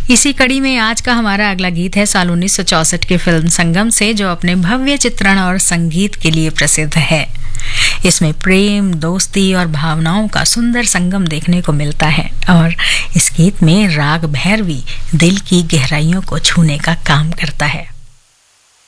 इसी कड़ी में आज का हमारा अगला गीत है साल 1964 की फिल्म संगम से, जो अपने भव्य चित्रण और संगीत के लिए प्रसिद्ध है। इसमें प्रेम, दोस्ती और भावनाओं का सुंदर संगम देखने को मिलता है और इस गीत में राग भैरवी दिल की गहराइयों को छूने का काम करता है।